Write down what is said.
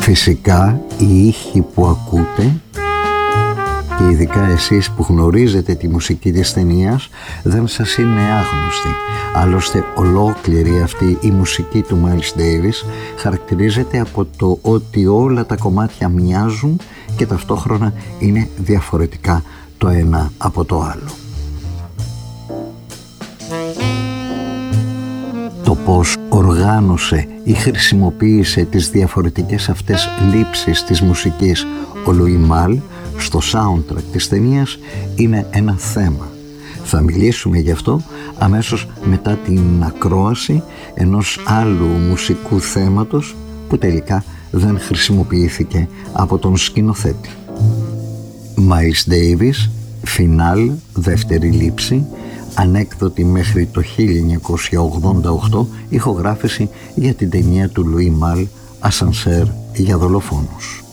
Φυσικά οι ήχοι που ακούτε και ειδικά εσείς που γνωρίζετε τη μουσική της ταινίας δεν σας είναι άγνωστη. Άλλωστε ολόκληρη αυτή η μουσική του Miles Davis χαρακτηρίζεται από το ότι όλα τα κομμάτια μοιάζουν και ταυτόχρονα είναι διαφορετικά το ένα από το άλλο. Το πώς οργάνωσε ή χρησιμοποίησε τις διαφορετικές αυτές λήψεις της μουσικής ο Λουί Μαλ στο soundtrack της ταινίας είναι ένα θέμα. Θα μιλήσουμε γι' αυτό αμέσως μετά την ακρόαση ενός άλλου μουσικού θέματος που τελικά δεν χρησιμοποιήθηκε από τον σκηνοθέτη. Miles Davis, φινάλ, δεύτερη λήψη, ανέκδοτη μέχρι το 1988 ηχογράφηση για την ταινία του Λουί Μαλ «Ασανσέρ για δολοφόνους».